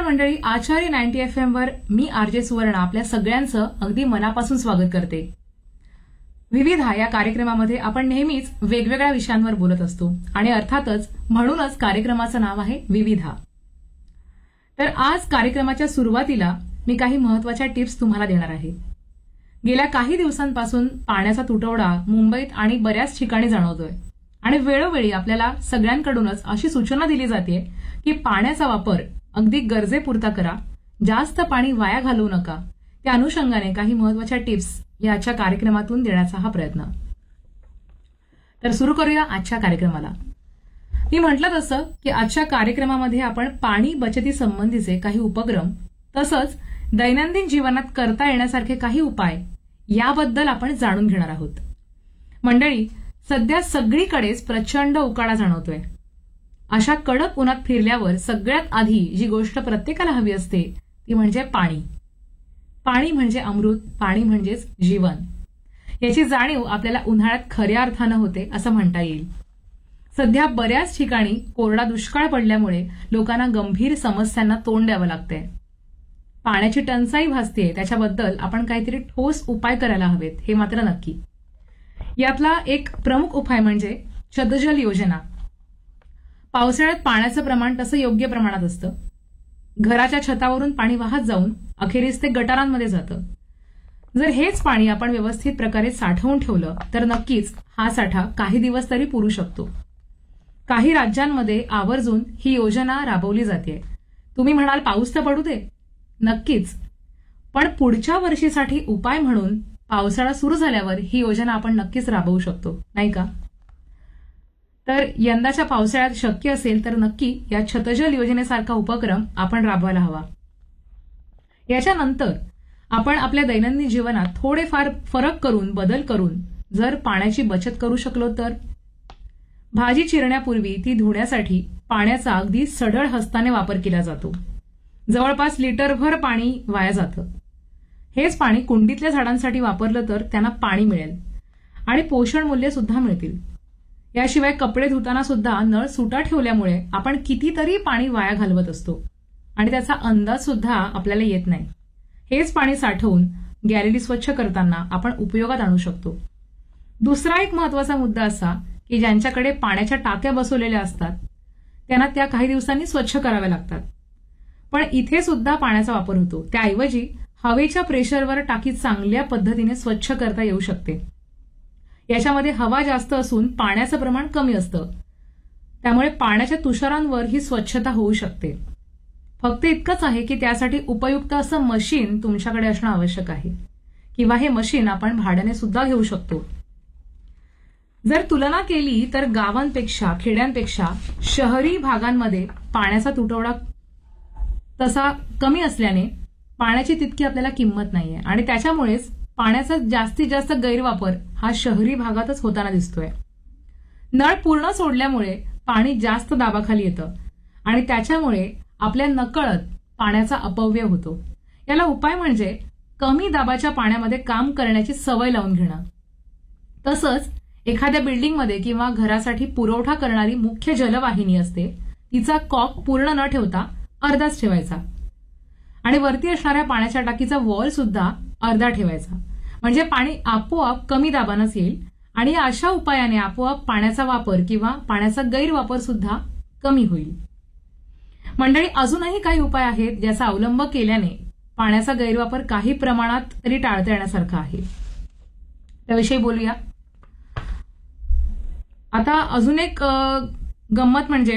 मंडळी, आचार्य 90 FM वर मी RJ सुवर्ण आपल्या सगळ्यांचं अगदी मनापासून स्वागत करते. विविधा या कार्यक्रमामध्ये आपण नेहमीच वेगवेगळ्या विषयांवर बोलत असतो आणि अर्थातच म्हणूनच कार्यक्रमाचं नाव आहे विविधा. तर आज कार्यक्रमाच्या सुरुवातीला मी काही महत्वाच्या टिप्स तुम्हाला देणार आहे. गेल्या काही दिवसांपासून पाण्याचा तुटवडा मुंबईत आणि बऱ्याच ठिकाणी जाणवतोय आणि वेळोवेळी आपल्याला सगळ्यांकडूनच अशी सूचना दिली जाते की पाण्याचा वापर अगदी गरजेपुरता करा, जास्त पाणी वाया घालवू नका. त्या अनुषंगाने काही महत्वाच्या टिप्स याच्या कार्यक्रमातून देण्याचा हा प्रयत्न. तर सुरू करूया आजच्या कार्यक्रमाला. मी म्हटलं तसं की आजच्या कार्यक्रमामध्ये आपण पाणी बचती संबंधीचे काही उपक्रम तसंच दैनंदिन जीवनात करता येण्यासारखे काही उपाय याबद्दल आपण जाणून घेणार आहोत. मंडळी, सध्या सगळीकडेच प्रचंड उकाडा जाणवतोय. अशा कडक उन्हात फिरल्यावर सगळ्यात आधी जी गोष्ट प्रत्येकाला हवी असते ती म्हणजे पाणी. पाणी म्हणजे अमृत, पाणी म्हणजेच जीवन. याची जाणीव आपल्याला उन्हाळ्यात खऱ्या अर्थानं होते असं म्हणता येईल. सध्या बऱ्याच ठिकाणी कोरडा दुष्काळ पडल्यामुळे लोकांना गंभीर समस्यांना तोंड द्यावं लागतंय. पाण्याची टंचाई भासतेय, त्याच्याबद्दल आपण काहीतरी ठोस उपाय करायला हवेत हे मात्र नक्की. यातला एक प्रमुख उपाय म्हणजे छतजल योजना. पावसाळ्यात पाण्याचं प्रमाण तसं योग्य प्रमाणात असतं. घराच्या छतावरून पाणी वाहत जाऊन अखेरीस ते गटारांमध्ये जातं. जर हेच पाणी आपण व्यवस्थित प्रकारे साठवून ठेवलं तर नक्कीच हा साठा काही दिवस तरी पुरू शकतो. काही राज्यांमध्ये आवर्जून ही योजना राबवली जाते. तुम्ही म्हणाल पाऊस तर पडू दे. नक्कीच, पण पुढच्या वर्षीसाठी उपाय म्हणून पावसाळा सुरू झाल्यावर ही योजना आपण नक्कीच राबवू शकतो, नाही का? तर यंदाच्या पावसाळ्यात शक्य असेल तर नक्की या छतजल योजनेसारखा उपक्रम आपण राबवायला हवा. याच्यानंतर आपण आपल्या दैनंदिन जीवनात थोडेफार फरक करून बदल करून जर पाण्याची बचत करू शकलो तर भाजी चिरण्यापूर्वी ती धुण्यासाठी पाण्याचा अगदी सढळ हस्ताने वापर केला जातो. जवळपास लिटरभर पाणी वाया जातं. हेच पाणी कुंडीतल्या झाडांसाठी वापरलं तर त्यांना पाणी मिळेल आणि पोषण मूल्य सुद्धा मिळतील. याशिवाय कपडे धुताना सुद्धा नळ सुटा ठेवल्यामुळे आपण कितीतरी पाणी वाया घालवत असतो आणि त्याचा अंदाज सुद्धा आपल्याला येत नाही. हेच पाणी साठवून गॅलरी स्वच्छ करताना आपण उपयोगात आणू शकतो. दुसरा एक महत्वाचा मुद्दा असा की ज्यांच्याकडे पाण्याच्या टाक्या बसवलेल्या असतात त्यांना त्या काही दिवसांनी स्वच्छ कराव्या लागतात. पण इथे सुद्धा पाण्याचा वापर होतो. त्याऐवजी हवेच्या प्रेशरवर टाकी चांगल्या पद्धतीने स्वच्छ करता येऊ शकते. याच्यामध्ये हवा जास्त असून पाण्याचं प्रमाण कमी असतं, त्यामुळे पाण्याच्या तुषारांवर ही स्वच्छता होऊ शकते. फक्त इतकंच आहे की त्यासाठी उपयुक्त असं मशीन तुमच्याकडे असणं आवश्यक आहे किंवा हे मशीन आपण भाड्याने सुद्धा घेऊ शकतो. जर तुलना केली तर गावांपेक्षा खेड्यांपेक्षा शहरी भागांमध्ये पाण्याचा तुटवडा तसा कमी असल्याने पाण्याची तितकी आपल्याला किंमत नाहीये आणि त्याच्यामुळेच पाण्याचा जास्तीत जास्त गैरवापर हा शहरी भागातच होताना दिसतोय. नळ पूर्ण सोडल्यामुळे पाणी जास्त दाबाखाली येतं आणि त्याच्यामुळे आपल्या नकळत पाण्याचा अपव्यय होतो. याला उपाय म्हणजे कमी दाबाच्या पाण्यामध्ये काम करण्याची सवय लावून घेणं. तसंच एखाद्या बिल्डिंगमध्ये किंवा घरासाठी पुरवठा करणारी मुख्य जलवाहिनी असते, तिचा कॉक पूर्ण न ठेवता अर्धाच ठेवायचा आणि वरती असणाऱ्या पाण्याच्या टाकीचा वॉल सुद्धा अर्धा ठेवायचा. म्हणजे पाणी आपोआप कमी दाबानच येईल आणि अशा उपायाने आपोआप पाण्याचा वापर किंवा पाण्याचा गैरवापर सुद्धा कमी होईल. मंडळी, अजूनही काही उपाय आहेत ज्याचा अवलंब केल्याने पाण्याचा गैरवापर काही प्रमाणात तरी टाळता येण्यासारखा आहे. त्याविषयी बोलूया. आता अजून एक गंमत म्हणजे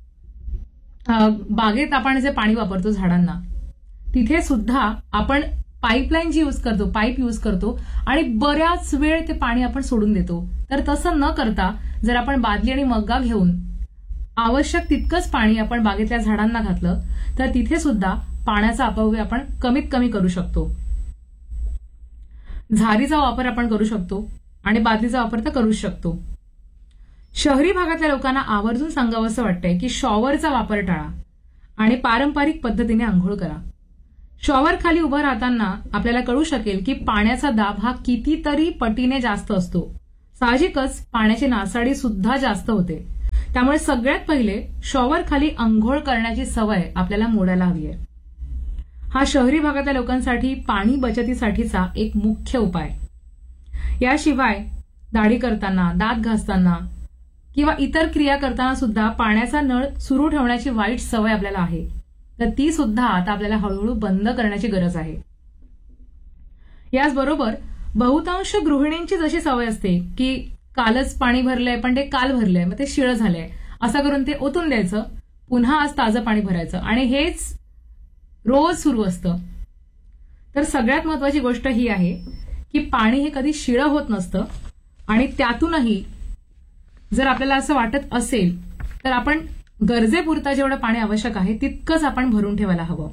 बागेत आपण जे पाणी वापरतो झाडांना, तिथे सुद्धा आपण पाईपलाईन जी यूज करतो, पाईप यूज करतो आणि बऱ्याच वेळ ते पाणी आपण सोडून देतो. तर तसं न करता जर आपण बादली आणि मग्गा घेऊन आवश्यक तितकंच पाणी आपण बागेतल्या झाडांना घातलं तर तिथे सुद्धा पाण्याचा अपव्यय आपण कमीत कमी करू शकतो. झारीचा वापर आपण करू शकतो आणि बादलीचा वापर तर करूच शकतो. शहरी भागातल्या लोकांना आवर्जून सांगावंसं वाटतंय की शॉवरचा वापर टाळा आणि पारंपरिक पद्धतीने आंघोळ करा. शॉवर खाली उभं राहताना आपल्याला कळू शकेल की पाण्याचा दाब हा कितीतरी पटीने जास्त असतो. साहजिकच पाण्याची नासाडी सुद्धा जास्त होते. त्यामुळे सगळ्यात पहिले शॉवर खाली अंघोळ करण्याची सवय आपल्याला मोडायला हवी आहे. हा शहरी भागातल्या लोकांसाठी पाणी बचतीसाठीचा एक मुख्य उपाय. याशिवाय दाढी करताना, दात घासताना किंवा इतर क्रिया करताना सुद्धा पाण्याचा नळ सुरू ठेवण्याची वाईट सवय आपल्याला आहे. तर ती सुद्धा आता आपल्याला हळूहळू बंद करण्याची गरज आहे. याचबरोबर बहुतांश गृहिणींची जशी सवय असते की कालच पाणी भरलंय पण ते काल भरलंय, मग ते शिळं झालंय, असं करून ते ओतून द्यायचं, पुन्हा आज ताजं पाणी भरायचं आणि हेच रोज सुरू असतं. तर सगळ्यात महत्वाची गोष्ट ही आहे की पाणी हे कधी शिळं होत नसतं आणि त्यातूनही जर आपल्याला असं वाटत असेल तर आपण गरजेपुरता जेवढं पाणी आवश्यक आहे तितकंच आपण भरून ठेवायला हवं.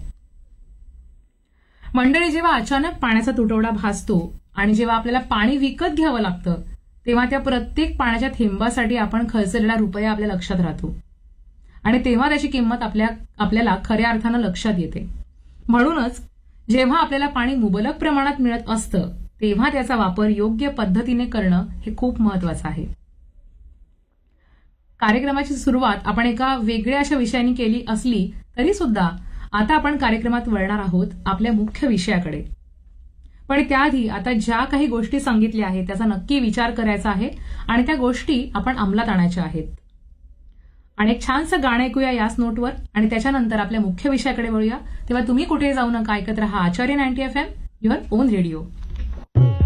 मंडळी, जेव्हा अचानक पाण्याचा तुटवडा भासतो आणि जेव्हा आपल्याला पाणी विकत घ्यावं लागतं तेव्हा त्या प्रत्येक पाण्याच्या थेंबासाठी आपण खर्चलेला रुपया आपल्या लक्षात राहतो आणि तेव्हा त्याची किंमत आपल्याला खऱ्या अर्थानं लक्षात येते. म्हणूनच जेव्हा आपल्याला पाणी मुबलक प्रमाणात मिळत असतं तेव्हा त्याचा वापर योग्य पद्धतीने करणं हे खूप महत्वाचं आहे. कार्यक्रमाची सुरुवात आपण एका वेगळ्या अशा विषयाने केली असली तरी सुद्धा आता आपण कार्यक्रमात वळणार आहोत आपल्या मुख्य विषयाकडे. पण त्याआधी आता ज्या काही गोष्टी सांगितल्या आहेत त्याचा नक्की विचार करायचा आहे आणि त्या गोष्टी आपण अंमलात आणायच्या आहेत. आणि एक छानसं गाणं ऐकूया याच नोटवर आणि त्याच्यानंतर आपल्या मुख्य विषयाकडे वळूया. तेव्हा तुम्ही कुठे जाऊ नका, ऐकत रहा आचार्य 90 FM, युअर ओन रेडिओ.